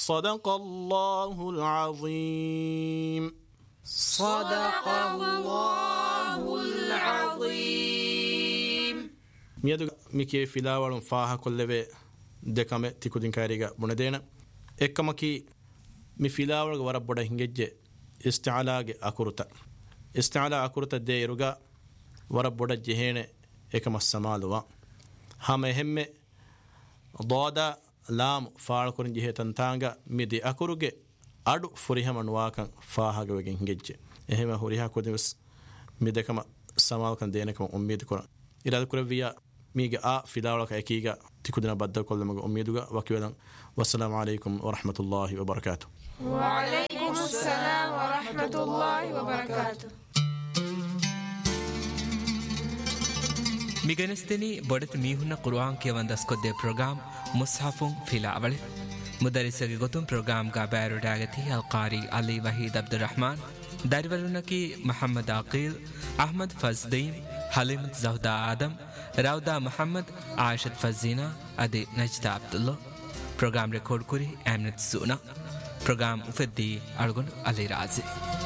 صدق الله العظيم. صدق الله العظيم. ميادو ميكي فيلاوالون فاها كلبه دكامه تيكودين كاريغا بوندينا اكمكي مي فيلاوالغ وربودا هنگجه استعلاغ اكورتا استعلا اكورتا ديروغا وربودا جهينه ekam samaluwa hama ehemme doda lam faal kurin jihetan tanga midi akuruge adu furihama nuwakan faahaga wegen hingejje ehema huriha kodimus midekama samalkan denekam ummid kora irad kuraviya miga a filawlaka ekiga tikudina badda kollamaga ummiduga wakiwadan wassalamu alaykum wa rahmatullahi wa barakatuh. Wa alaykum assalam wa rahmatullahi wa barakatuh. මිගනස්තනි බොඩත මීහුන්න කුරුආන් කියවන් දස්කොද්දේ ප්‍රෝග්‍රෑම් මුස්හෆුන් ෆිලාවලි මුදරිසගේ ගොතුම් ප්‍රෝග්‍රෑම් ගා බෑරුඩාගති අල්කාරි අලි වහීද් අබ්දුරහමාන් දරිවලුනකි මුහම්මද් ආකීල් අහ්මද් ෆස්දීන් හලිමත් සහුදා ආදම් රවදා මුහම්මද් ආයිෂත් ෆස්දීනා අදි නජ්දා අබ්දුල්ලා ප්‍රෝග්‍රෑම් රෙකෝඩ් කුරි ඇම්නත් සූනා ප්‍රෝග්‍රෑම් උෆෙද්දී අල්ගොන් අලි රාසි